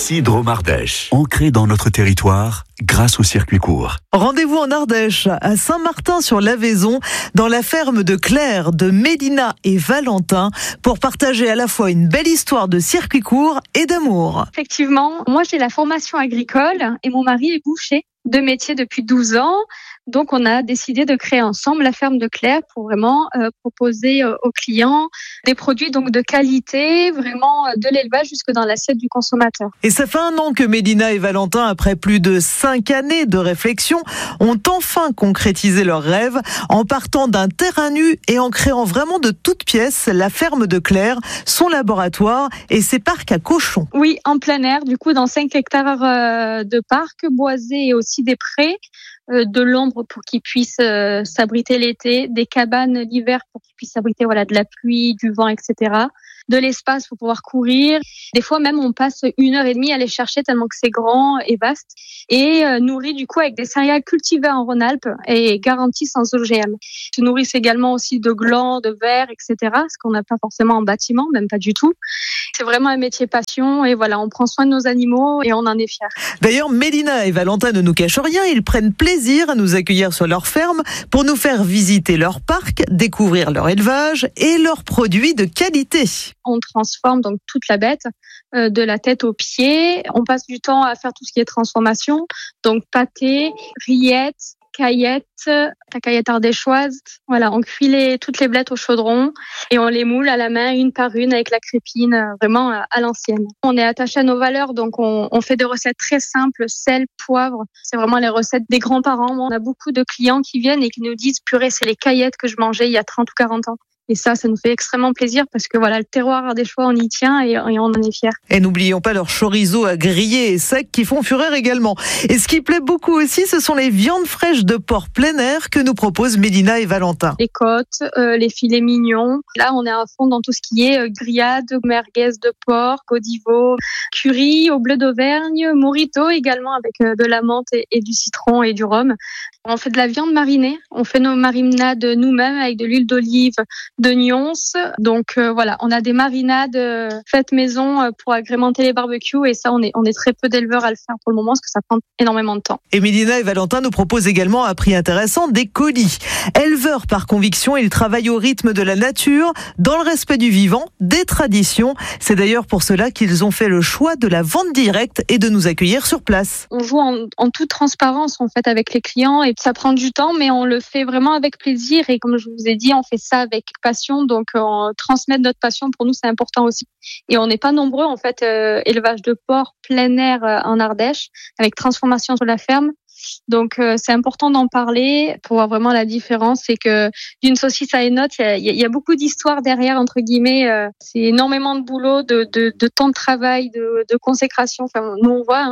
Ici Dromardèche, ancré dans notre territoire grâce au circuit court. Rendez-vous en Ardèche, à Saint-Martin-sur-l'Avaison, dans la ferme de Claire de Mélina et Valentin, pour partager à la fois une belle histoire de circuit court et d'amour. Effectivement, moi j'ai la formation agricole et mon mari est boucher, 2 métiers depuis 12 ans. Donc on a décidé de créer ensemble la ferme de Claire pour vraiment proposer aux clients des produits donc de qualité, vraiment de l'élevage jusque dans l'assiette du consommateur. Et ça fait 1 an que Mélina et Valentin, après plus de 5 années de réflexion, ont enfin concrétisé leur rêve en partant d'un terrain nu et en créant vraiment de toutes pièces la ferme de Claire, son laboratoire et ses parcs à cochons. Oui, en plein air, du coup dans 5 hectares de parcs boisés et aussi des prés. De l'ombre pour qu'ils puissent s'abriter l'été, des cabanes l'hiver pour qu'ils puissent s'abriter de la pluie, du vent, etc. De l'espace pour pouvoir courir. Des fois même on passe 1h30 à les chercher tellement que c'est grand et vaste. Et nourri du coup avec des céréales cultivées en Rhône-Alpes et garanties sans OGM. Ils se nourrissent également aussi de glands, de vers, etc. Ce qu'on n'a pas forcément en bâtiment, même pas du tout. C'est vraiment un métier passion et on prend soin de nos animaux et on en est fiers. D'ailleurs, Mélina et Valentin ne nous cachent rien, ils prennent plaisir à nous accueillir sur leur ferme pour nous faire visiter leur parc, découvrir leur élevage et leurs produits de qualité. On transforme donc toute la bête, de la tête aux pieds. On passe du temps à faire tout ce qui est transformation, donc pâté, rillettes, caillettes, la caillette ardéchoise. On cuit toutes les blettes au chaudron et on les moule à la main une par une avec la crépine, vraiment à l'ancienne. On est attaché à nos valeurs, donc on fait des recettes très simples, sel, poivre. C'est vraiment les recettes des grands-parents. On a beaucoup de clients qui viennent et qui nous disent « Purée, c'est les caillettes que je mangeais il y a 30 ou 40 ans ». Et ça nous fait extrêmement plaisir parce que le terroir ardéchois, on y tient et on en est fiers. Et n'oublions pas leurs chorizo à griller et secs qui font fureur également. Et ce qui plaît beaucoup aussi, ce sont les viandes fraîches de porc plein air que nous proposent Mélina et Valentin. Les côtes, les filets mignons. Là, on est à fond dans tout ce qui est grillade, merguez de porc, godiveau, curry au bleu d'Auvergne, morito également avec de la menthe et du citron et du rhum. On fait de la viande marinée. On fait nos marinades nous-mêmes avec de l'huile d'olive, d'oignons. Donc on a des marinades faites maison pour agrémenter les barbecues et ça on est très peu d'éleveurs à le faire pour le moment parce que ça prend énormément de temps. Et Mélina et Valentin nous proposent également à prix intéressant des colis. Éleveurs par conviction, ils travaillent au rythme de la nature, dans le respect du vivant, des traditions. C'est d'ailleurs pour cela qu'ils ont fait le choix de la vente directe et de nous accueillir sur place. On joue en toute transparence en fait avec les clients et ça prend du temps mais on le fait vraiment avec plaisir et comme je vous ai dit on fait ça avec passion, donc transmettre notre passion pour nous c'est important aussi. Et on n'est pas nombreux en fait, élevage de porc plein air en Ardèche avec transformation sur la ferme. Donc c'est important d'en parler pour voir vraiment la différence. C'est que d'une saucisse à une autre, il y a beaucoup d'histoires derrière entre guillemets. C'est énormément de boulot, de temps de travail, de consécration. Enfin, nous on voit,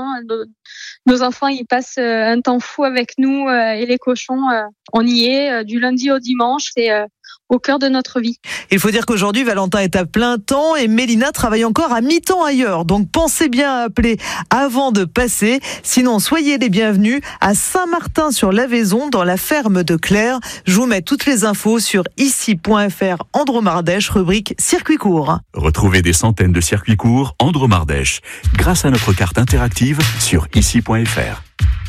nos enfants ils passent un temps fou avec nous et les cochons, on y est du lundi au dimanche. C'est au cœur de notre vie. Il faut dire qu'aujourd'hui, Valentin est à plein temps et Mélina travaille encore à mi-temps ailleurs. Donc pensez bien à appeler avant de passer. Sinon, soyez les bienvenus à Saint-Martin-sur-l'Avaison, dans la ferme de Claire. Je vous mets toutes les infos sur ici.fr en Dromardèche, rubrique circuit court. Retrouvez des centaines de circuits courts en Dromardèche grâce à notre carte interactive sur ici.fr.